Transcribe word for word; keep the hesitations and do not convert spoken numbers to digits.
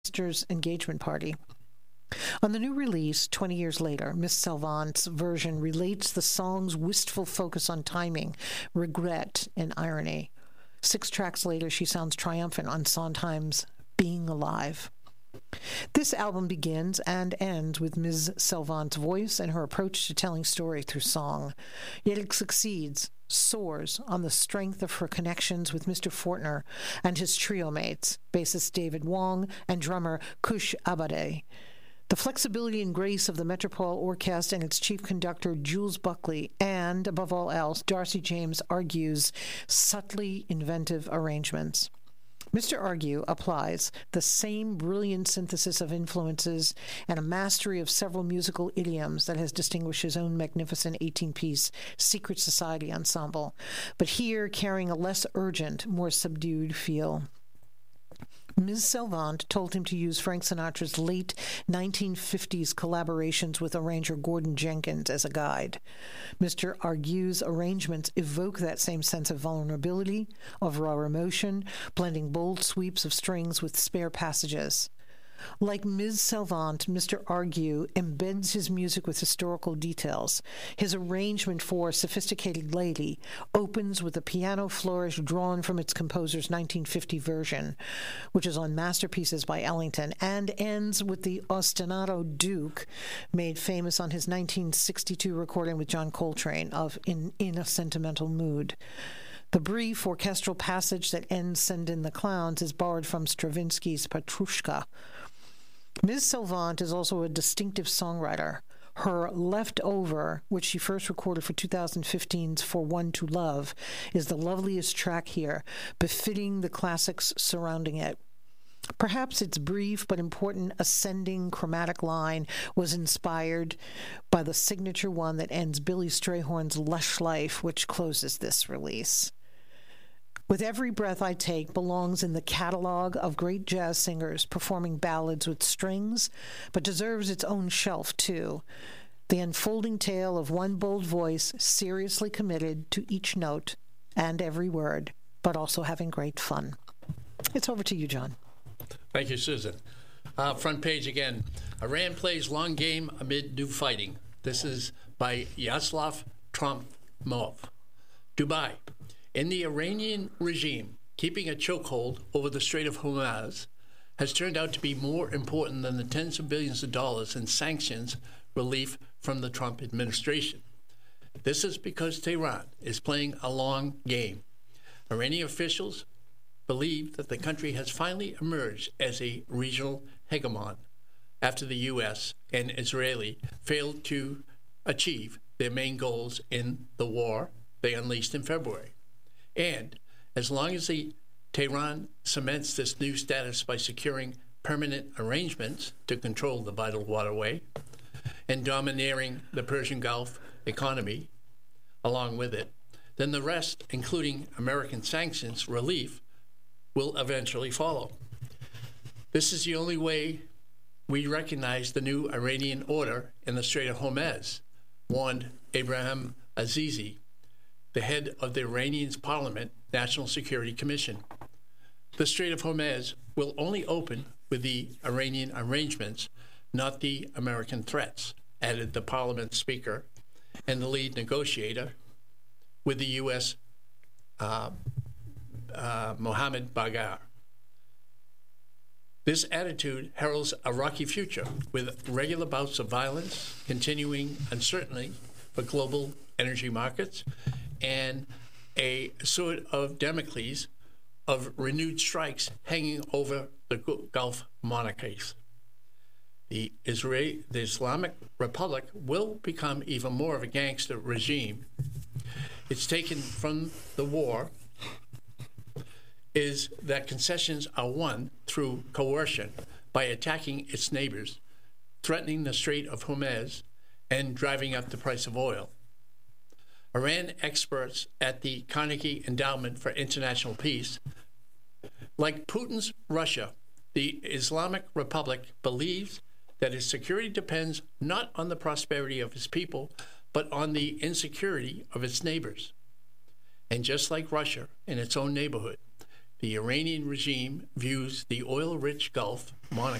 sister's engagement party. On the new release, twenty years later, Miss Salvant's version relates the song's wistful focus on timing, regret, and irony. Six tracks later, she sounds triumphant on Sondheim's Being Alive. This album begins and ends with Miz Salvant's voice and her approach to telling story through song. Yet it succeeds, soars on the strength of her connections with Mister Fortner and his trio mates, bassist David Wong and drummer Kush Abade. The flexibility and grace of the Metropole Orchestra and its chief conductor, Jules Buckley, and, above all else, Darcy James Argue's subtly inventive arrangements. Mister Argue applies the same brilliant synthesis of influences and a mastery of several musical idioms that has distinguished his own magnificent eighteen-piece Secret Society ensemble, but here carrying a less urgent, more subdued feel. Miz Salvant told him to use Frank Sinatra's late nineteen fifties collaborations with arranger Gordon Jenkins as a guide. Mister Argue's arrangements evoke that same sense of vulnerability, of raw emotion, blending bold sweeps of strings with spare passages. Like Miz Salvant, Mister Argue embeds his music with historical details. His arrangement for Sophisticated Lady opens with a piano flourish drawn from its composer's nineteen fifty version, which is on Masterpieces by Ellington, and ends with the Ostinato Duke, made famous on his nineteen sixty-two recording with John Coltrane of In, In a Sentimental Mood. The brief orchestral passage that ends Send in the Clowns is borrowed from Stravinsky's Petrushka. Miz Salvant is also a distinctive songwriter. Her Leftover, which she first recorded for twenty fifteen's For One to Love, is the loveliest track here, befitting the classics surrounding it. Perhaps its brief but important ascending chromatic line was inspired by the signature one that ends Billy Strayhorn's Lush Life, which closes this release. With Every Breath I Take belongs in the catalog of great jazz singers performing ballads with strings, but deserves its own shelf, too. The unfolding tale of one bold voice seriously committed to each note and every word, but also having great fun. It's over to you, John. Thank you, Susan. Uh, front page again. Iran plays long game amid new fighting. This is by Yaslav Tromov. Dubai. In the Iranian regime, keeping a chokehold over the Strait of Hormuz has turned out to be more important than the tens of billions of dollars in sanctions relief from the Trump administration. This is because Tehran is playing a long game. Iranian officials believe that the country has finally emerged as a regional hegemon after the U S and Israeli failed to achieve their main goals in the war they unleashed in February. And as long as the Tehran cements this new status by securing permanent arrangements to control the vital waterway and domineering the Persian Gulf economy along with it, then the rest, including American sanctions relief, will eventually follow. This is the only way we recognize the new Iranian order in the Strait of Hormuz, warned Abraham Azizi, the head of the Iranian Parliament National Security Commission. The Strait of Hormuz will only open with the Iranian arrangements, not the American threats, added the Parliament Speaker and the lead negotiator with the U S, uh, uh, Mohammed Bagher. This attitude heralds a rocky future, with regular bouts of violence, continuing uncertainty for global energy markets, and a sword of Damocles of renewed strikes hanging over the Gulf monarchies. The, Israel, the Islamic Republic will become even more of a gangster regime. It's taken from the war is that concessions are won through coercion by attacking its neighbors, threatening the Strait of Hormuz, and driving up the price of oil. Iran experts at the Carnegie Endowment for International Peace, like Putin's Russia, the Islamic Republic believes that its security depends not on the prosperity of its people, but on the insecurity of its neighbors. And just like Russia in its own neighborhood, The Iranian regime views the oil-rich Gulf